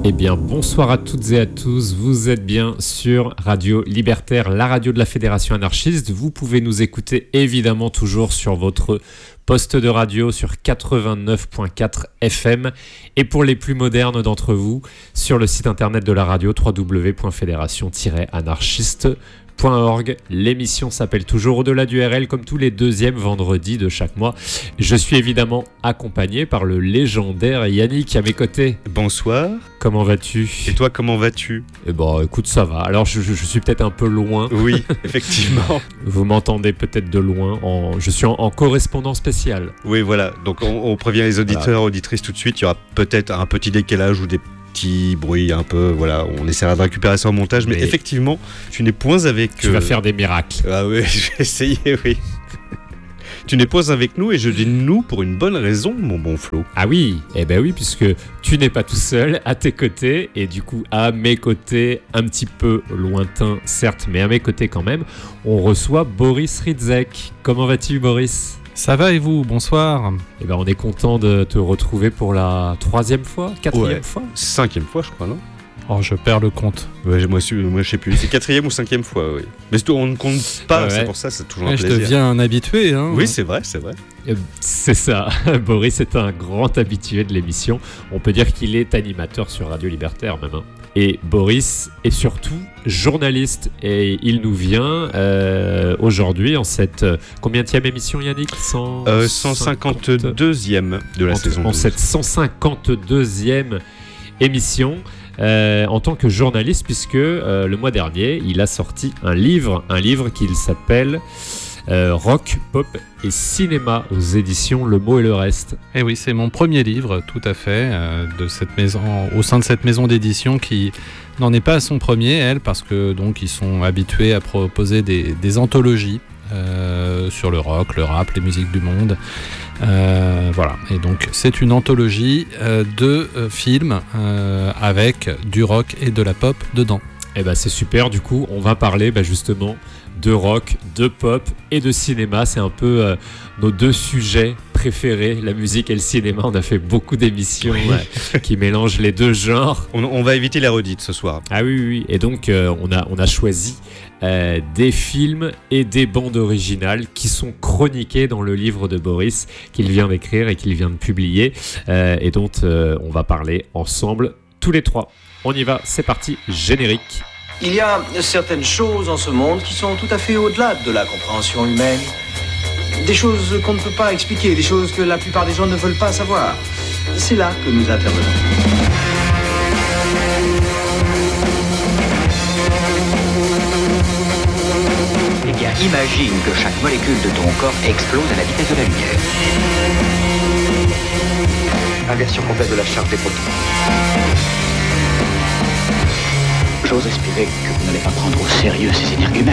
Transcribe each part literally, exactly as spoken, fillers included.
Eh bien, bonsoir à toutes et à tous. Vous êtes bien sur Radio Libertaire, la radio de la Fédération anarchiste. Vous pouvez nous écouter évidemment toujours sur votre poste de radio sur quatre-vingt-neuf virgule quatre F M et pour les plus modernes d'entre vous, sur le site internet de la radio w w w point fédération tiret anarchiste point org. L'émission s'appelle toujours Au-delà du R L, comme tous les deuxièmes vendredis de chaque mois. Je suis évidemment accompagné par le légendaire Yannick à mes côtés. Bonsoir. Comment vas-tu ? Et toi, comment vas-tu ? Eh ben, écoute, ça va. Alors, je, je, je suis peut-être un peu loin. Oui, effectivement. Vous m'entendez peut-être de loin. En, je suis en, en correspondant spécial. Oui, voilà. Donc, on, on prévient les auditeurs, voilà. Auditrices tout de suite. Il y aura peut-être un petit décalage ou des petit bruit un peu, voilà, on essaiera de récupérer ça au montage, mais, mais effectivement, tu n'es point avec... Tu euh... vas faire des miracles. Ah oui, je vais essayer, oui. Tu n'es pas avec nous, et je dis nous pour une bonne raison, mon bon Flo. Ah oui, eh ben oui, puisque tu n'es pas tout seul, à tes côtés, et du coup, à mes côtés, un petit peu lointain, certes, mais à mes côtés quand même, on reçoit Boris Ridzek. Comment vas-tu, Boris ? Ça va et vous ? Bonsoir. Eh ben, on est content de te retrouver pour la troisième fois, quatrième ouais. fois, cinquième fois, je crois, non ? Oh, je perds le compte. Ouais, moi, moi, je sais plus. C'est quatrième ou cinquième fois, oui. Mais on ne compte pas, ouais, c'est pour ça, c'est toujours ouais, un plaisir. Je deviens un habitué, hein. Oui, c'est vrai, c'est vrai. C'est ça. Boris est un grand habitué de l'émission. On peut dire qu'il est animateur sur Radio Libertaire même. Hein. Et Boris est surtout journaliste et il nous vient euh, aujourd'hui en cette euh, combienième émission, Yannick ? cent... euh, cent cinquante-deuxième de la en, saison en cette cent cinquante-deuxième émission euh, en tant que journaliste, puisque euh, le mois dernier il a sorti un livre, un livre qui s'appelle Euh, Rock, Pop et Cinéma aux éditions Le Mot et le Reste. Eh oui, c'est mon premier livre, tout à fait, euh, de cette maison, au sein de cette maison d'édition qui n'en est pas à son premier, elle, parce que donc ils sont habitués à proposer des, des anthologies euh, sur le rock, le rap, les musiques du monde. Euh, voilà, et donc c'est une anthologie euh, de euh, films euh, avec du rock et de la pop dedans. Eh ben c'est super, du coup on va parler bah, justement de rock, de pop et de cinéma. C'est un peu euh, nos deux sujets préférés, la musique et le cinéma. On a fait beaucoup d'émissions oui. ouais, qui mélangent les deux genres. On, on va éviter la redite ce soir. Ah oui, oui. Et donc euh, on, a, on a choisi euh, des films et des bandes originales qui sont chroniquées dans le livre de Boris qu'il vient d'écrire et qu'il vient de publier euh, et dont euh, on va parler ensemble tous les trois. On y va, c'est parti, générique. Il y a certaines choses en ce monde qui sont tout à fait au-delà de la compréhension humaine. Des choses qu'on ne peut pas expliquer, des choses que la plupart des gens ne veulent pas savoir. C'est là que nous intervenons. Eh bien, imagine que chaque molécule de ton corps explose à la vitesse de la lumière. Inversion complète de la charge des protons. J'ose espérer que vous n'allez pas prendre au sérieux ces énergumènes.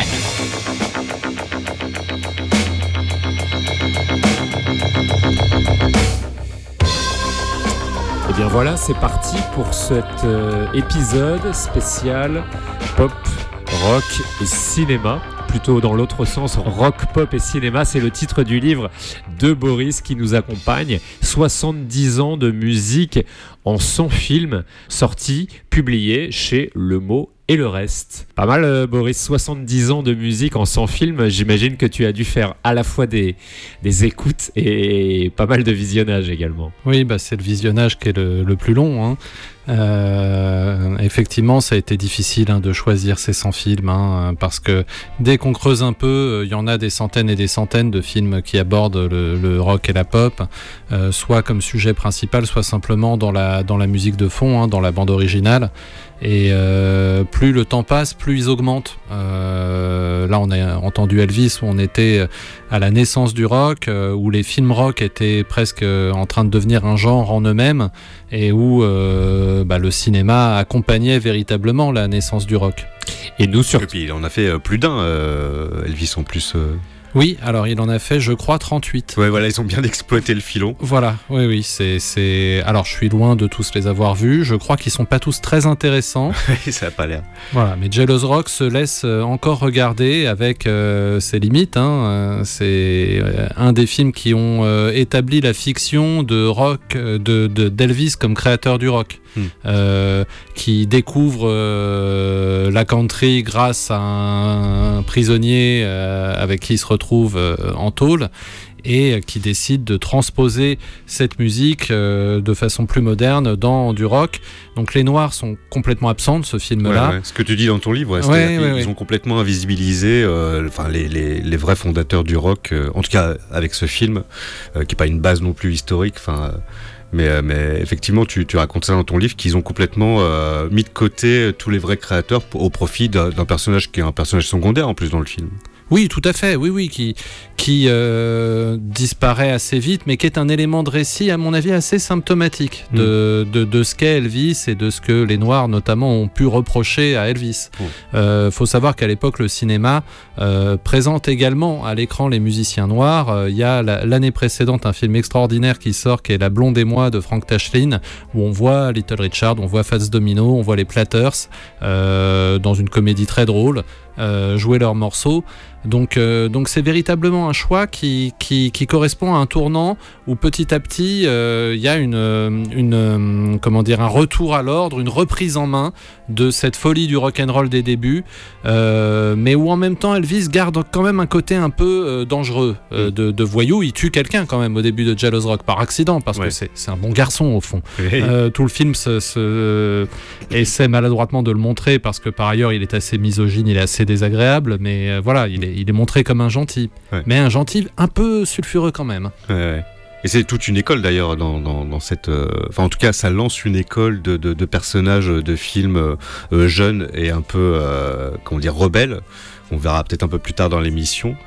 Et bien voilà, c'est parti pour cet euh, épisode spécial pop, rock et cinéma. Plutôt dans l'autre sens, rock, pop et cinéma, c'est le titre du livre de Boris qui nous accompagne. soixante-dix ans de musique en cent films sortis, publiés chez Le Mot et le Reste. Pas mal, euh, Boris, soixante-dix ans de musique en cent films. J'imagine que tu as dû faire à la fois des, des écoutes et pas mal de visionnages également. Oui, bah, c'est le visionnage qui est le, le plus long, hein. Euh, effectivement, ça a été difficile hein, de choisir ces cent films hein, parce que dès qu'on creuse un peu, il y en a des centaines et des centaines de films qui abordent le, le rock et la pop, euh, soit comme sujet principal, soit simplement dans la, dans la musique de fond, hein, dans la bande originale. Et euh, plus le temps passe, plus ils augmentent. Euh, là, on a entendu Elvis où on était à la naissance du rock, euh, où les films rock étaient presque en train de devenir un genre en eux-mêmes, et où euh, bah, le cinéma accompagnait véritablement la naissance du rock. Et nous sur. Et puis on a fait plus d'un euh, Elvis en plus. Euh... Oui, alors il en a fait, je crois, trente-huit. Ouais, voilà, ils ont bien exploité le filon. Voilà, oui, oui, c'est, c'est... Alors, je suis loin de tous les avoir vus. Je crois qu'ils sont pas tous très intéressants. Ça a pas l'air. Voilà, mais Jealous Rock se laisse encore regarder avec euh, ses limites. Hein. C'est un des films qui ont euh, établi la fiction de rock, de, de d'Elvis comme créateur du rock, hmm. euh, qui découvre euh, la country grâce à un, un prisonnier euh, avec qui il se retrouve euh, en tôle, et qui décide de transposer cette musique euh, de façon plus moderne dans du rock. Donc les Noirs sont complètement absents de ce film-là. Ouais, ouais. Ce que tu dis dans ton livre, ouais, ouais, ils, ouais, ils ouais. ont complètement invisibilisé euh, enfin, les, les, les vrais fondateurs du rock, euh, en tout cas avec ce film, euh, qui n'est pas une base non plus historique. Enfin, euh, mais, euh, mais effectivement, tu, tu racontes ça dans ton livre, qu'ils ont complètement euh, mis de côté tous les vrais créateurs au profit d'un, d'un personnage qui est un personnage secondaire en plus dans le film. Oui, tout à fait, oui, oui, qui, qui euh, disparaît assez vite, mais qui est un élément de récit, à mon avis, assez symptomatique de, mmh. de, de ce qu'est Elvis et de ce que les Noirs, notamment, ont pu reprocher à Elvis. Il mmh. euh, faut savoir qu'à l'époque, le cinéma euh, présente également à l'écran les musiciens noirs. Il euh, y a la, l'année précédente un film extraordinaire qui sort, qui est La Blonde et moi de Frank Tashlin, où on voit Little Richard, on voit Fats Domino, on voit les Platters, euh, dans une comédie très drôle, euh, jouer leurs morceaux. Donc, euh, donc c'est véritablement un choix qui, qui, qui correspond à un tournant où petit à petit il euh, y a une, une, comment dire, un retour à l'ordre, une reprise en main de cette folie du rock'n'roll des débuts, euh, mais où en même temps Elvis garde quand même un côté un peu euh, dangereux euh, de, de voyou. Il tue quelqu'un quand même au début de Jealous Rock par accident parce ouais. que c'est, c'est un bon garçon au fond. Oui. Euh, tout le film se, se essaie maladroitement de le montrer parce que par ailleurs il est assez misogyne, il est assez désagréable, mais euh, voilà, il est il est montré comme un gentil, ouais. mais un gentil un peu sulfureux quand même. Ouais, ouais. Et c'est toute une école d'ailleurs dans, dans, dans cette... Euh... Enfin en tout cas ça lance une école de, de, de personnages de films euh, jeunes et un peu, euh, comment dire, rebelles. On verra peut-être un peu plus tard dans l'émission.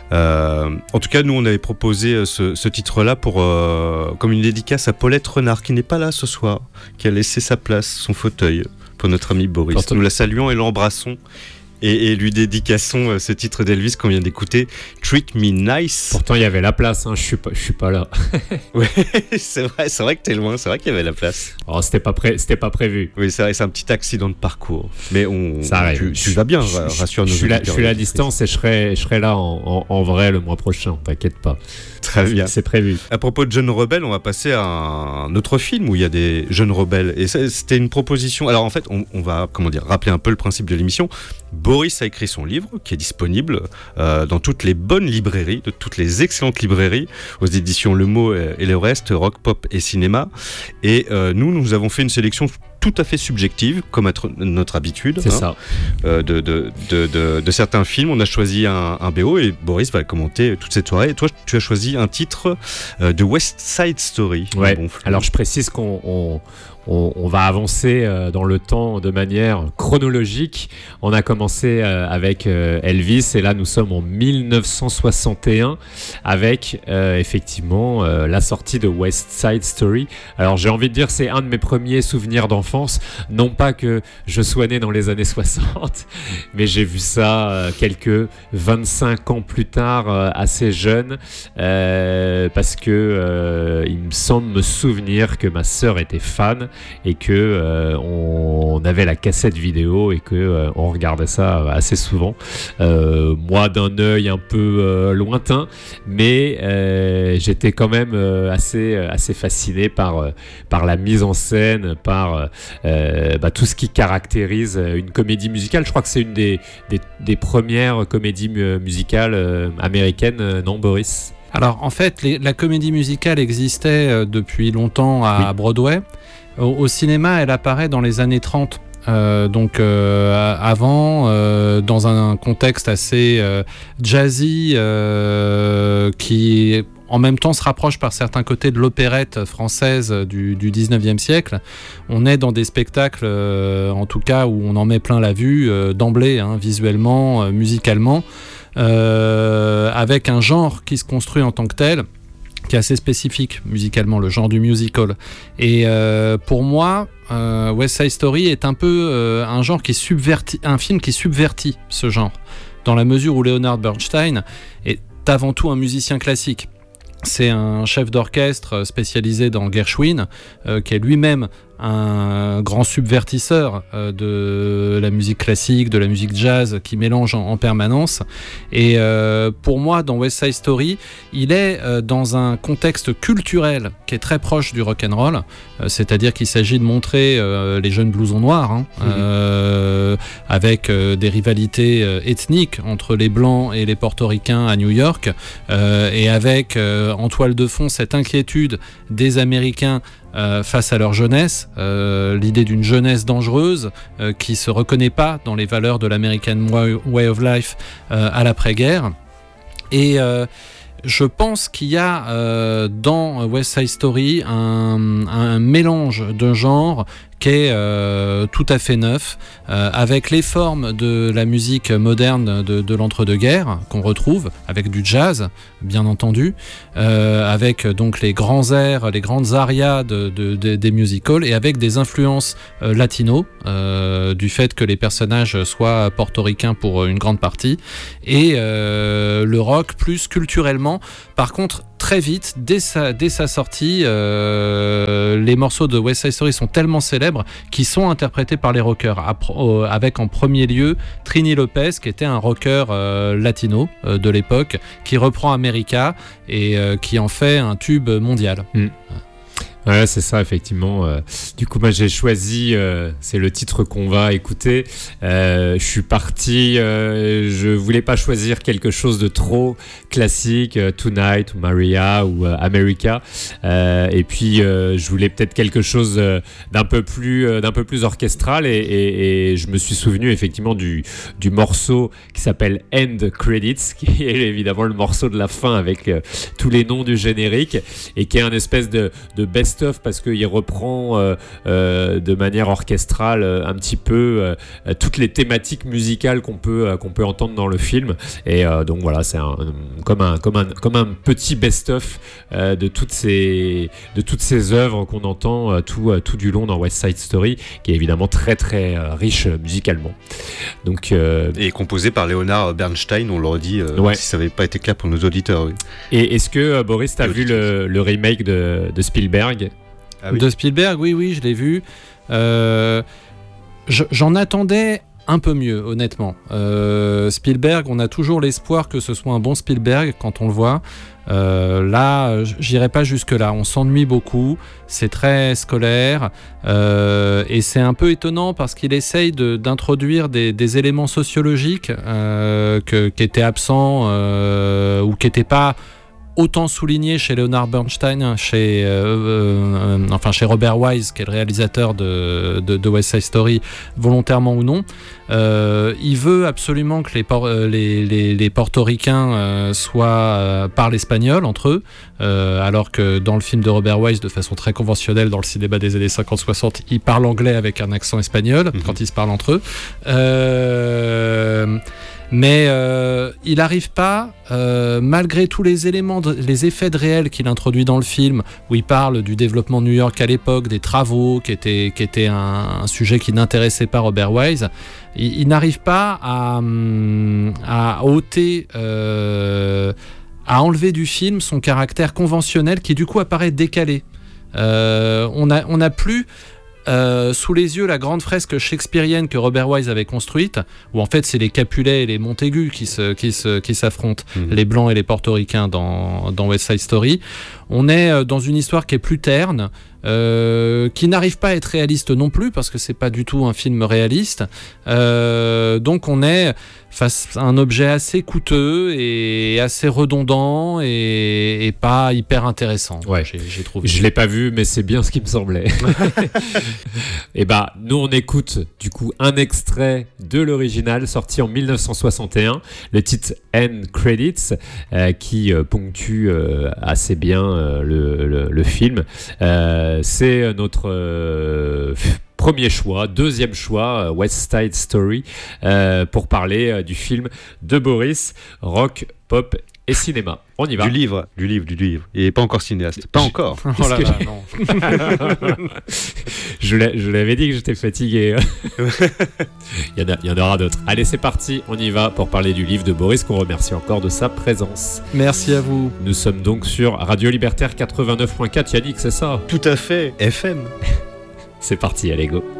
Euh, en tout cas nous on avait proposé ce, ce titre-là pour, euh, comme une dédicace à Paulette Renard qui n'est pas là ce soir, qui a laissé sa place, son fauteuil pour notre ami Boris. Pourtant... Nous la saluons et l'embrassons. Et, et lui dédicassons euh, ce titre d'Elvis qu'on vient d'écouter, Treat Me Nice. Pourtant il y avait la place, hein. je suis pas, je suis pas là. Ouais, c'est vrai, c'est vrai que t'es loin, c'est vrai qu'il y avait la place. Oh, c'était pas pré- c'était pas prévu. Oui, c'est vrai, c'est un petit accident de parcours. Mais on, ça arrive. Tu, tu vas bien, je, rassure nos je, auditeurs. Je suis là à distance et je serai, je serai là en, en, en vrai le mois prochain. T'inquiète pas. Très bien. C'est prévu. À propos de jeunes rebelles, on va passer à un autre film où il y a des jeunes rebelles. Et ça, c'était une proposition. Alors en fait, on, on va, comment dire, rappeler un peu le principe de l'émission. Boris a écrit son livre qui est disponible euh, dans toutes les bonnes librairies, de toutes les excellentes librairies, aux éditions Le Mot et le Reste, Rock, Pop et Cinéma. Et euh, nous, nous avons fait une sélection tout à fait subjective, comme à tr- notre habitude. C'est hein, ça. Euh, de, de, de, de, de certains films. On a choisi un, un B O et Boris va commenter toute cette soirée. Et toi, tu as choisi un titre euh, de West Side Story. Ouais. Bon, alors, je précise qu'on... On... On, on va avancer euh, dans le temps de manière chronologique. On a commencé euh, avec euh, Elvis et là nous sommes en dix-neuf cent soixante et un avec euh, effectivement euh, la sortie de West Side Story. Alors j'ai envie de dire c'est un de mes premiers souvenirs d'enfance. Non pas que je sois né dans les années soixante, mais j'ai vu ça euh, quelques vingt-cinq ans plus tard, euh, assez jeune, euh, parce que euh, il me semble me souvenir que ma sœur était fan. Et que euh, on avait la cassette vidéo et que euh, on regardait ça assez souvent. Euh, moi d'un œil un peu euh, lointain, mais euh, j'étais quand même euh, assez assez fasciné par euh, par la mise en scène, par euh, bah, tout ce qui caractérise une comédie musicale. Je crois que c'est une des des, des premières comédies musicales euh, américaines, euh, non Boris? Alors en fait, les, la comédie musicale existait euh, depuis longtemps à, oui. Broadway. Au, au cinéma, elle apparaît dans les années trente. Euh, donc euh, avant, euh, dans un contexte assez euh, jazzy, euh, qui en même temps se rapproche par certains côtés de l'opérette française du, du dix-neuvième siècle. On est dans des spectacles, euh, en tout cas, où on en met plein la vue euh, d'emblée, hein, visuellement, euh, musicalement, euh, avec un genre qui se construit en tant que tel, qui est assez spécifique musicalement, le genre du musical. Et euh, pour moi, euh, West Side Story est un peu euh, un genre qui subvertit, un film qui subvertit ce genre, dans la mesure où Leonard Bernstein est est avant tout un musicien classique. C'est un chef d'orchestre spécialisé dans Gershwin, euh, qui est lui-même un grand subvertisseur euh, de la musique classique, de la musique jazz, qui mélange en, en permanence. Et euh, pour moi, dans West Side Story, il est euh, dans un contexte culturel qui est très proche du rock'n'roll, euh, c'est-à-dire qu'il s'agit de montrer euh, les jeunes blousons noirs, hein, mmh. euh, avec euh, des rivalités euh, ethniques entre les blancs et les portoricains à New York, euh, et avec euh, en toile de fond cette inquiétude des Américains Euh, face à leur jeunesse, euh, l'idée d'une jeunesse dangereuse euh, qui se reconnaît pas dans les valeurs de l'American Way of Life euh, à l'après-guerre. Et euh, je pense qu'il y a euh, dans West Side Story un, un mélange de genres qui est euh, tout à fait neuf, euh, avec les formes de la musique moderne de, de l'entre-deux-guerres qu'on retrouve, avec du jazz, bien entendu, euh, avec donc les grands airs, les grandes arias de, de, de, des musicals, et avec des influences euh, latino, euh, du fait que les personnages soient portoricains pour une grande partie, et euh, le rock plus culturellement. Par contre, très vite, dès sa, dès sa sortie, euh, les morceaux de West Side Story sont tellement célèbres qu'ils sont interprétés par les rockers, euh, avec en premier lieu Trini Lopez, qui était un rocker euh, latino euh, de l'époque, qui reprend America et euh, qui en fait un tube mondial. Mm. Ouais, c'est ça, effectivement. Euh, du coup, moi, j'ai choisi, euh, c'est le titre qu'on va écouter. Euh, je suis parti, euh, je voulais pas choisir quelque chose de trop classique, euh, Tonight ou Maria ou euh, America. Euh, et puis, euh, je voulais peut-être quelque chose euh, d'un peu plus, euh, d'un peu plus orchestral. Et, et, et je me suis souvenu effectivement du, du morceau qui s'appelle End Credits, qui est évidemment le morceau de la fin avec euh, tous les noms du générique et qui est un espèce de, de best parce qu'il reprend euh, euh, de manière orchestrale euh, un petit peu euh, toutes les thématiques musicales qu'on peut, euh, qu'on peut entendre dans le film, et euh, donc voilà, c'est un, comme, un, comme, un, comme un petit best-of euh, de, toutes ces, de toutes ces œuvres qu'on entend euh, tout, euh, tout du long dans West Side Story, qui est évidemment très très euh, riche musicalement. Donc, euh... et composé par Leonard Bernstein, on le redit, euh, ouais. Si ça n'avait pas été clair pour nos auditeurs. Oui. Et est-ce que euh, Boris, t'as vu le, le remake de, de Spielberg? Ah oui. De Spielberg, oui, oui, je l'ai vu. Euh, je, j'en attendais un peu mieux, honnêtement. Euh, Spielberg, on a toujours l'espoir que ce soit un bon Spielberg quand on le voit. Euh, là, j'irai pas jusque-là. On s'ennuie beaucoup. C'est très scolaire. Euh, et c'est un peu étonnant parce qu'il essaye de, d'introduire des, des éléments sociologiques euh, que, qui étaient absents euh, ou qui n'étaient pas autant souligné chez Leonard Bernstein, chez, euh, euh, enfin chez Robert Wise, qui est le réalisateur de, de, de West Side Story, volontairement ou non. Euh, il veut absolument que les, por- les, les, les portoricains euh, soient, euh, parlent espagnol entre eux, euh, alors que dans le film de Robert Wise, de façon très conventionnelle, dans le cinéma des années cinquante soixante, ils parlent anglais avec un accent espagnol mmh. quand ils se parlent entre eux. Euh... Mais euh, il n'arrive pas, euh, malgré tous les éléments, de, les effets de réel qu'il introduit dans le film, où il parle du développement de New York à l'époque, des travaux, qui était, qui était un, un sujet qui n'intéressait pas Robert Wise, il, il n'arrive pas à, à ôter, euh, à enlever du film son caractère conventionnel qui du coup apparaît décalé. Euh, on a, on a plus... Euh, sous les yeux la grande fresque shakespearienne que Robert Wise avait construite, où en fait c'est les Capulet et les Montaigu qui, se, qui, se, qui s'affrontent, mmh. les Blancs et les Portoricains dans, dans West Side Story. On est dans une histoire qui est plus terne, euh, qui n'arrive pas à être réaliste non plus, parce que c'est pas du tout un film réaliste. Euh, donc on est face à un objet assez coûteux et assez redondant et, et pas hyper intéressant. Ouais, j'ai, j'ai trouvé. Je l'ai pas vu, mais c'est bien ce qui me semblait. Et bah, nous on écoute du coup un extrait de l'original sorti en dix-neuf cent soixante et un, le titre End Credits, euh, qui euh, ponctue euh, assez bien euh, le, le, le film. Euh, c'est notre euh, premier choix. Deuxième choix, West Side Story, euh, pour parler euh, du film de Boris, rock, pop et cinéma. On y va. Du livre, du livre, du livre. Il n'est pas encore cinéaste. Pas encore. Oh là là, non. je, l'a, je l'avais dit que j'étais fatigué. il, y en a, il y en aura d'autres. Allez, c'est parti. On y va pour parler du livre de Boris, qu'on remercie encore de sa présence. Merci à vous. Nous sommes donc sur Radio Libertaire quatre-vingt-neuf point quatre. Yannick, c'est ça ? Tout à fait. F M. C'est parti, allez, go.